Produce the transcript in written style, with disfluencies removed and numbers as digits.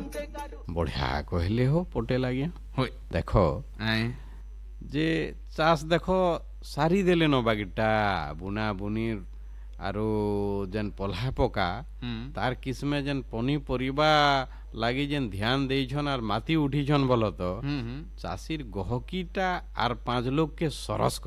बढ़िया कहले हो पटेल आज्ञा होय देख आए जे चाष देख सारी देले न बागिटा बुना बुनी आरो जेन पल्हा पका तार किस्मे जेन पनीपरिबा लागी जेन ध्यान देइछन आर माटी उठिछन बोल तो चाषीर गहकीटा आर 5 लोग के सरस